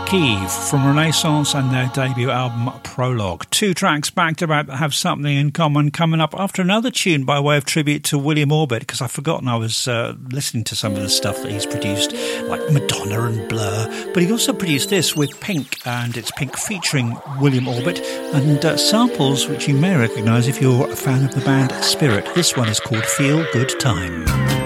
Kiev from Renaissance and their debut album Prologue. Two tracks back to back that have something in common, coming up after another tune by way of tribute to William Orbit, because I've forgotten I was listening to some of the stuff that he's produced, like Madonna and Blur, but he also produced this with Pink, and it's Pink featuring William Orbit, and samples which you may recognise if you're a fan of the band Spirit. This one is called Feel Good Time.